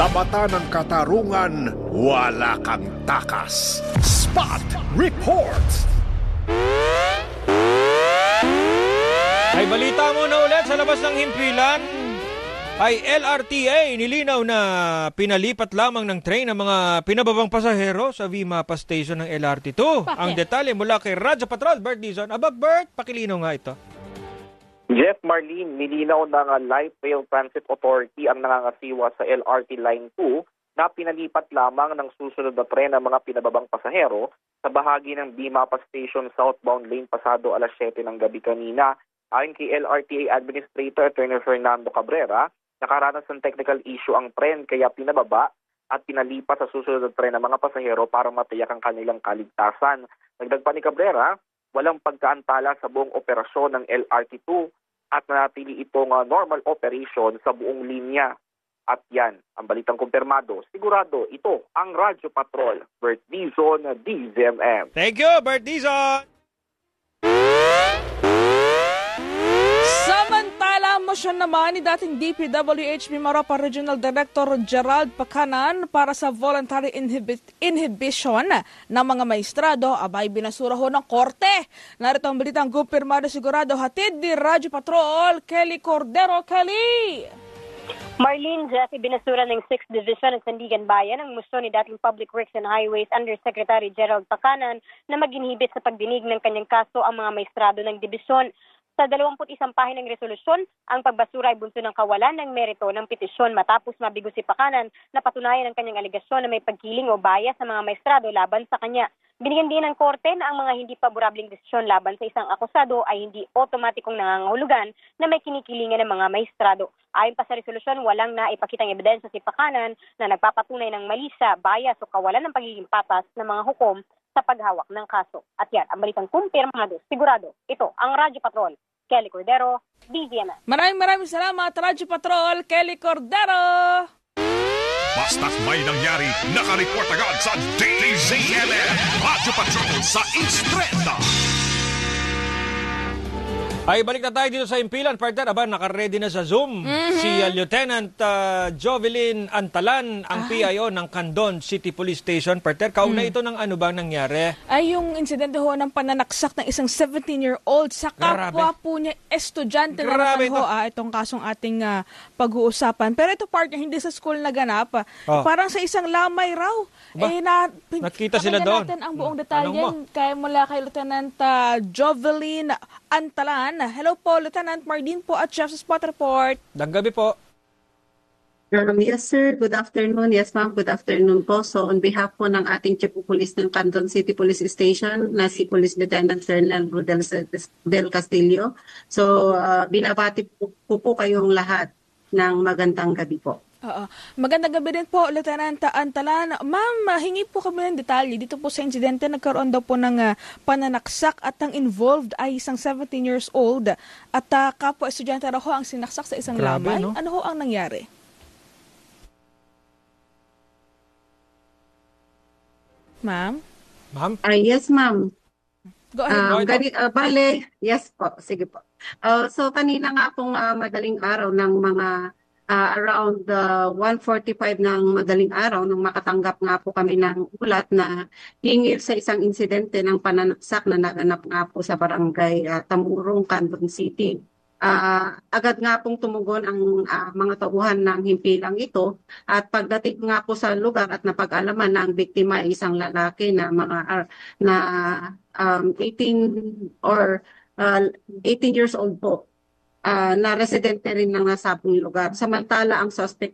Sa mata ng katarungan, wala kang takas. Spot Report! Ay balita mo na ulit sa labas ng himpilan. Ay LRTA nilinaw na pinalipat lamang ng train ang mga pinababang pasahero sa V-Mapa Station ng LRT2. Bakit? Ang detalye mula kay Radyo Patrol, Bert Dizon. Aba Bert, pakilinaw nga ito. Jeff Marlene, nilinaw ng Light Rail Transit Authority ang nangangasiwa sa LRT Line 2 na pinalipat lamang ng susunod na tren ng mga pinababang pasahero sa bahagi ng V-Mapa Station southbound lane pasado alas 7 ng gabi kanina. Ayon kay LRTA Administrator Attorney Fernando Cabrera, nakaranas ng technical issue ang tren kaya pinababa at pinalipat sa susunod na tren ng mga pasahero para matiyak ang kanilang kaligtasan. Dagdag pa ni Cabrera, walang pagkaantala sa buong operasyon ng LRT2 at nanatili itong normal operation sa buong linya. At yan, ang balitang kumpirmado. Sigurado, ito ang Radyo Patrol. Bert Dizon, DZMM. Thank you, Bert Dizon! Samantala, motion naman ni dating DPWH Mimaropa Regional Director Gerald Pacanan para sa voluntary inhibition ng mga maestrado abay binasura ho ng korte. Narito ang balitang kumpirmado sigurado hatid ni Radyo Patrol, Kelly Cordero. Kelly! Marlene, Jeffy, binasura ng 6th Division ng Sandigan Bayan ang gusto ni dating Public Works and Highways Undersecretary Gerald Pacanan na mag-inhibit sa pagdinig ng kanyang kaso ang mga maestrado ng dibisyon. Sa 21 pahinang resolusyon, ang pagbasura ay bunso ng kawalan ng merito ng petisyon matapos mabigo si Pacanan na patunayan ang kanyang aligasyon na may pagkiling o bias sa mga maestrado laban sa kanya. Binigyan din ng korte na ang mga hindi paborableng desisyon laban sa isang akusado ay hindi otomatikong nangangahulugan na may kinikilingan ng mga maestrado. Ayon pa sa resolusyon, walang naipakitang ebidensya si Pacanan na nagpapatunay ng mali sa bias o kawalan ng pagiging patas ng mga hukom sa paghawak ng kaso. At yan, ang balitang kumpirmado, sigurado. Ito ang Radyo Patrol, Kelly Cordero, DZMM. Maraming salamat, Radyo Patrol, Kelly Cordero! Basta't may nangyari, nakareport agad sa DZMM. Radyo Patrol sa East 30. Ay balik na tayo dito sa himpilan, partner. Aba, naka-ready na sa Zoom si Lieutenant Jovelyn Antalan, ang PIO ng Candon City Police Station. Partner, kauna ito ng ano bang nangyari? Ay yung insidente ho ng pananaksak ng isang 17-year-old sa kapwa po niya estudyante na naman ho itong kasong ating pag-uusapan. Pero ito partner, hindi sa school naganap. Parang sa isang lamay raw. Nakita sila doon. Natin ang buong detalye kaya mula kay Lieutenant Jovelyn Antalan. Hello po, Lieutenant Marlene po at Chef sa Spot Report. Danggabi po. Yes, sir. Good afternoon. Yes, ma'am. Good afternoon po. So, on behalf po ng ating Chief of Police ng Candon City Police Station, na si Police Lieutenant Colonel Rodel Del Castillo. So, binabati po kayong lahat ng magandang gabi po. Magandang gabi din po, Lieutenant Antalan. Ma'am, hingi po kami ng detalye. Dito po sa insidente, nagkaroon daw po ng pananaksak at ang involved ay isang 17 years old at kapwa estudyante raw ho ang sinaksak sa isang lamay. No? Ano ho ang nangyari? Ma'am? Ma'am? Yes, ma'am. Go ahead. Bale, yes po. Sige po. So, kanina nga pong madaling araw ng mga around 1:45 ng madaling araw nung makatanggap nga po kami ng ulat na hinggil sa isang insidente ng pananaksak na naganap nga po sa barangay Tamurong, Candon City. Agad nga pong tumugon ang mga tauhan ng himpilang ito at pagdating nga po sa lugar at napag-alaman na ang biktima ay isang lalaki na 18 years old po. Na residente rin ng nasabong lugar. Samantala, ang suspect